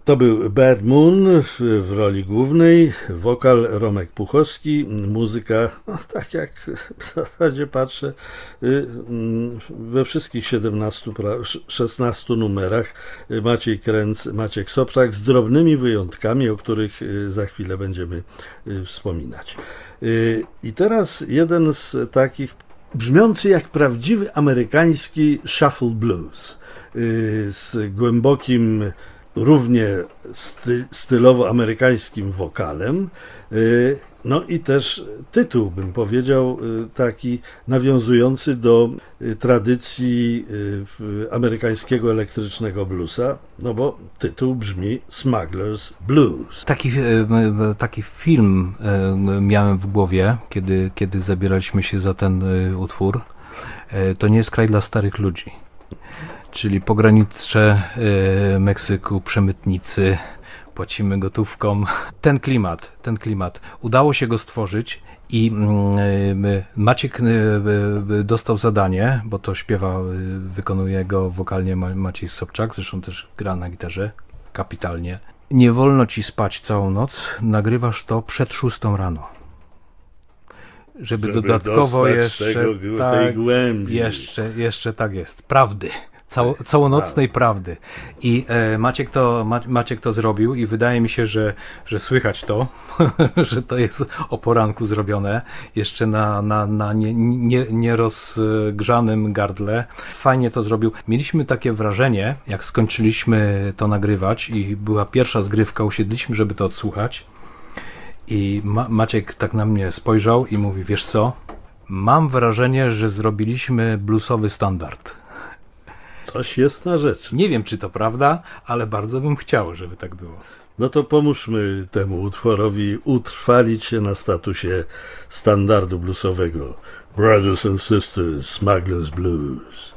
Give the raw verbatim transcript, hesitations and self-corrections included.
To był Bad Moon w, w roli głównej, wokal Romek Puchowski, muzyka, no, tak jak w zasadzie patrzę, we wszystkich siedemnastu, szesnastu numerach Maciej Kręc, Maciek Sobczak, z drobnymi wyjątkami, o których za chwilę będziemy wspominać. I teraz jeden z takich, brzmiący jak prawdziwy amerykański shuffle blues, z głębokim, równie sty, stylowo amerykańskim wokalem, no i też tytuł, bym powiedział, taki nawiązujący do tradycji amerykańskiego elektrycznego bluesa, no bo tytuł brzmi Smuggler's Blues. Taki, taki film miałem w głowie, kiedy, kiedy zabieraliśmy się za ten utwór. To nie jest kraj dla starych ludzi. Czyli pogranicze y, Meksyku, przemytnicy, płacimy gotówką. Ten klimat, ten klimat. Udało się go stworzyć i y, Maciek y, y, dostał zadanie, bo to śpiewa, y, wykonuje go wokalnie Maciej Sobczak, zresztą też gra na gitarze kapitalnie. Nie wolno ci spać całą noc, nagrywasz to przed szóstą rano. Żeby, Żeby dodatkowo jeszcze, tego, tak, tej głębi. Jeszcze, jeszcze tak jest, prawdy. Cało, całonocnej prawdy. I e, Maciek, to, Ma, Maciek to zrobił i wydaje mi się, że, że słychać to, że to jest o poranku zrobione, jeszcze na, na, na nie, nie, nierozgrzanym gardle. Fajnie to zrobił. Mieliśmy takie wrażenie, jak skończyliśmy to nagrywać i była pierwsza zgrywka, usiedliśmy, żeby to odsłuchać i Ma, Maciek tak na mnie spojrzał i mówi, wiesz co, mam wrażenie, że zrobiliśmy bluesowy standard. Coś jest na rzecz. Nie wiem, czy to prawda, ale bardzo bym chciał, żeby tak było. No to pomóżmy temu utworowi utrwalić się na statusie standardu bluesowego. Brothers and Sisters, Smuggler's Blues.